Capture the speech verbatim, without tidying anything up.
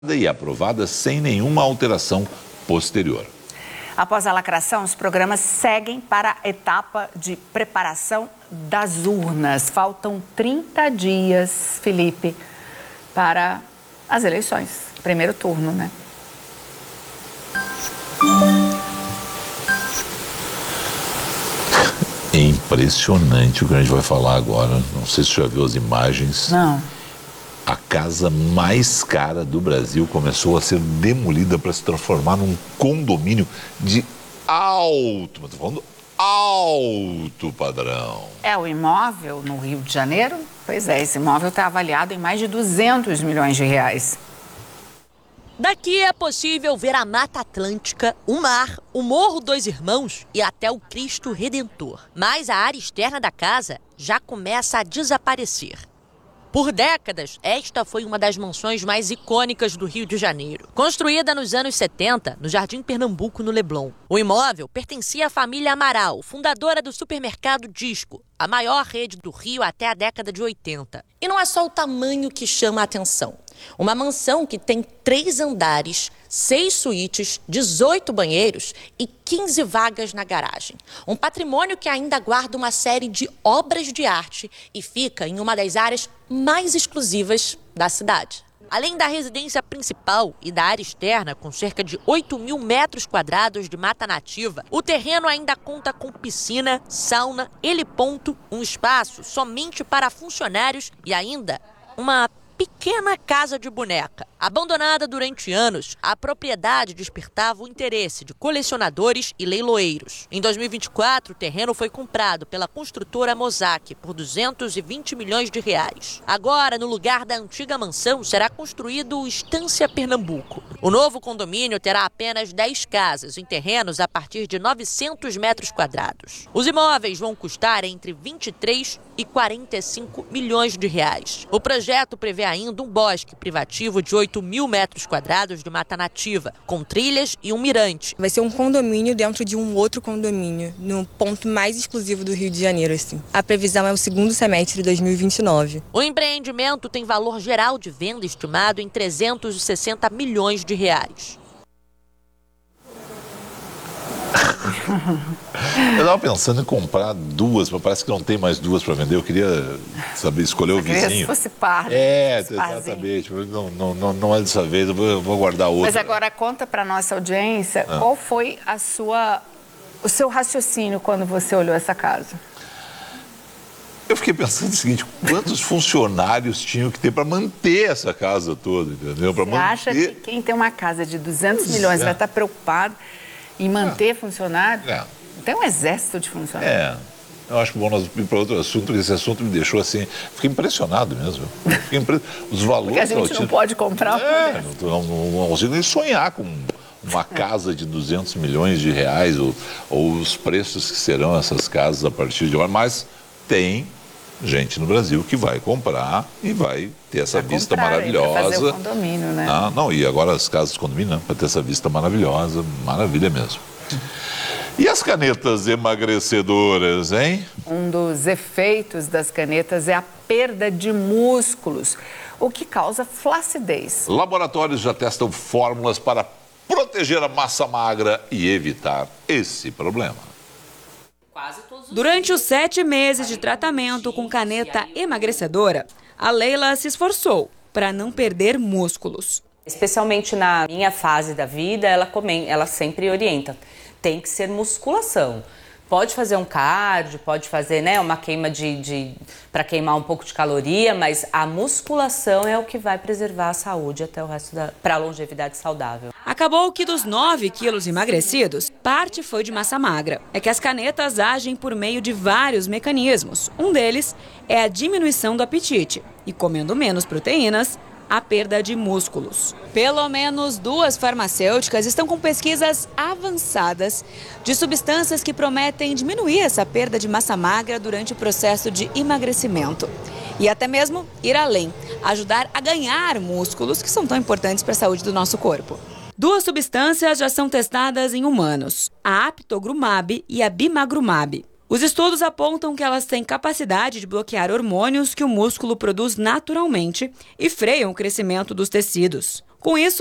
e aprovada sem nenhuma alteração posterior. Após a lacração, os programas seguem para a etapa de preparação das urnas. Faltam trinta dias, Felipe, para as eleições. Primeiro turno, né? É impressionante o que a gente vai falar agora. Não sei se você já viu as imagens. Não. A casa mais cara do Brasil começou a ser demolida para se transformar num condomínio de alto, mas tô falando alto padrão. É o imóvel no Rio de Janeiro? Pois é, esse imóvel está avaliado em mais de duzentos milhões de reais. Daqui é possível ver a Mata Atlântica, o mar, o Morro Dois Irmãos e até o Cristo Redentor. Mas a área externa da casa já começa a desaparecer. Por décadas, esta foi uma das mansões mais icônicas do Rio de Janeiro. Construída nos anos setenta, no Jardim Pernambuco, no Leblon. O imóvel pertencia à família Amaral, fundadora do supermercado Disco, a maior rede do Rio até a década de oitenta. E não é só o tamanho que chama a atenção. Uma mansão que tem três andares, seis suítes, dezoito banheiros e quinze vagas na garagem. Um patrimônio que ainda guarda uma série de obras de arte e fica em uma das áreas mais exclusivas da cidade. Além da residência principal e da área externa, com cerca de oito mil metros quadrados de mata nativa, o terreno ainda conta com piscina, sauna, heliponto, um espaço somente para funcionários e ainda uma pequena casa de boneca. Abandonada durante anos, a propriedade despertava o interesse de colecionadores e leiloeiros. Em dois mil e vinte e quatro, o terreno foi comprado pela construtora Mosaic por duzentos e vinte milhões de reais. Agora, no lugar da antiga mansão, será construído o Estância Pernambuco. O novo condomínio terá apenas dez casas em terrenos a partir de novecentos metros quadrados. Os imóveis vão custar entre vinte e três e quarenta e cinco milhões de reais. O projeto prevê ainda um bosque privativo de oito mil metros quadrados de mata nativa, com trilhas e um mirante. Vai ser um condomínio dentro de um outro condomínio, no ponto mais exclusivo do Rio de Janeiro, assim. A previsão é o segundo semestre de dois mil e vinte e nove. O empreendimento tem valor geral de venda estimado em trezentos e sessenta milhões de reais. Eu estava pensando em comprar duas, mas parece que não tem mais duas para vender. Eu queria saber, escolher o vizinho. Se fosse par. É, exatamente. Não, não, não, não é dessa vez, eu vou, eu vou guardar outra. Mas agora conta para nossa audiência, ah. qual foi a sua, o seu raciocínio quando você olhou essa casa? Eu fiquei pensando o seguinte, quantos funcionários tinham que ter para manter essa casa toda, entendeu? Pra você manter... acha que quem tem uma casa de duzentos milhões é. vai estar preocupado em manter é. funcionário? É. Tem um exército de funcionários. É. Eu acho bom nós ir para outro assunto, porque esse assunto me deixou assim... Fiquei impressionado mesmo. Fiquei impre... Os valores... Porque a gente altíssimos... não pode comprar. É, não, não, não consigo nem sonhar com uma casa de duzentos milhões de reais ou, ou os preços que serão essas casas a partir de agora. Mas tem gente no Brasil que vai comprar e vai ter essa pra vista comprar, maravilhosa. Para fazer o condomínio, né? Ah, não, e agora as casas de condomínio, né? Para ter essa vista maravilhosa, maravilha mesmo. E as canetas emagrecedoras, hein? Um dos efeitos das canetas é a perda de músculos, o que causa flacidez. Laboratórios já testam fórmulas para proteger a massa magra e evitar esse problema. Durante os sete meses de tratamento com caneta emagrecedora, a Leila se esforçou para não perder músculos. Especialmente na minha fase da vida, ela, come... ela sempre orienta. Tem que ser musculação. Pode fazer um cardio, pode fazer, né, uma queima de, de... para queimar um pouco de caloria, mas a musculação é o que vai preservar a saúde até o resto da... para a longevidade saudável. Acabou que dos nove quilos emagrecidos, parte foi de massa magra. É que as canetas agem por meio de vários mecanismos. Um deles é a diminuição do apetite. E comendo menos proteínas, a perda de músculos. Pelo menos duas farmacêuticas estão com pesquisas avançadas de substâncias que prometem diminuir essa perda de massa magra durante o processo de emagrecimento. E até mesmo ir além, ajudar a ganhar músculos que são tão importantes para a saúde do nosso corpo. Duas substâncias já são testadas em humanos, a apitegromab e a bimagrumab. Os estudos apontam que elas têm capacidade de bloquear hormônios que o músculo produz naturalmente e freiam o crescimento dos tecidos. Com isso,